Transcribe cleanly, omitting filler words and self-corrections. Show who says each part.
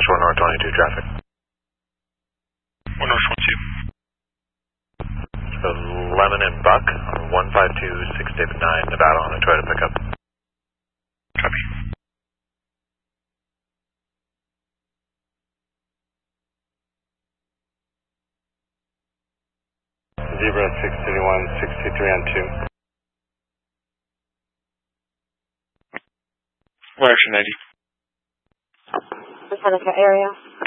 Speaker 1: 1 North 22 traffic.
Speaker 2: 1 North 12.
Speaker 1: So Lemon and Buck on 152 6 David 9 Nevada on a Toyota pickup.
Speaker 2: Copy.
Speaker 1: Zebra 631 623 on 2.
Speaker 2: We're action 90.
Speaker 3: The Seneca area.